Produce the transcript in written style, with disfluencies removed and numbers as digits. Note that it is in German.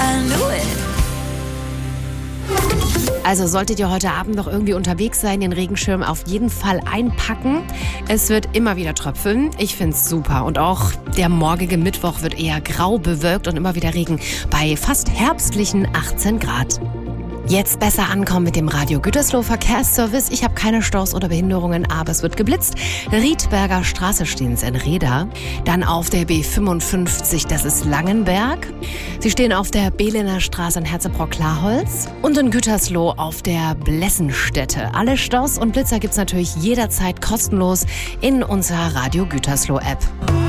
Also solltet ihr heute Abend noch irgendwie unterwegs sein, den Regenschirm auf jeden Fall einpacken. Es wird immer wieder tröpfeln. Ich find's super. Und auch der morgige Mittwoch wird eher grau bewölkt und immer wieder Regen bei fast herbstlichen 18 Grad. Jetzt besser ankommen mit dem Radio Gütersloh Verkehrsservice. Ich habe keine Staus oder Behinderungen, aber es wird geblitzt. Riedberger Straße stehen Sie in Reda. Dann auf der B55, das ist Langenberg. Sie stehen auf der Behlener Straße in Herzebrock-Klarholz. Und in Gütersloh auf der Blessenstätte. Alle Staus und Blitzer gibt's natürlich jederzeit kostenlos in unserer Radio Gütersloh App.